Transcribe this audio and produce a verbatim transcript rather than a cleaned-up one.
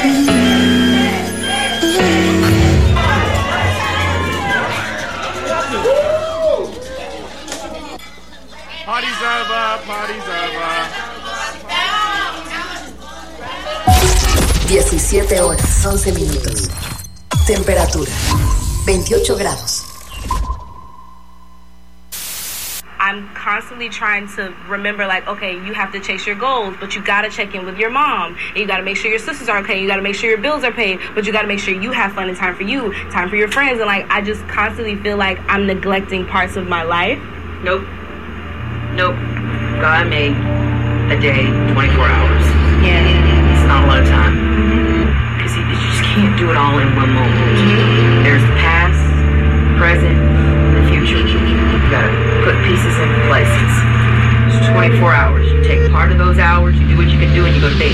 Party's over, party's over. diecisiete horas, once minutos. Temperatura, veintiocho grados. I'm constantly trying to remember, like, okay, you have to chase your goals, but you gotta check in with your mom. And you gotta make sure your sisters are okay. You gotta make sure your bills are paid, but you gotta make sure you have fun and time for you, time for your friends. And, like, I just constantly feel like I'm neglecting parts of my life. Nope. Nope. God made a day twenty-four hours. Yeah. It's not a lot of time. Because mm-hmm. you just can't do it all in one moment. Mm-hmm. There's the past, present, and the future. You gotta put pieces in places. It's twenty-four hours. You take part of those hours, you do what you can do, and you go to bed.